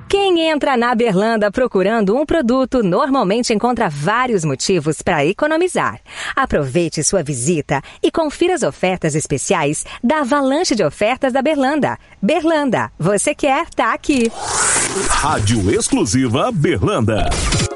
Quem entra na Berlanda procurando um produto normalmente encontra vários motivos para economizar. Aproveite sua visita e confira as ofertas especiais da avalanche de ofertas da Berlanda. Berlanda, você quer, tá aqui. Rádio Exclusiva Berlanda.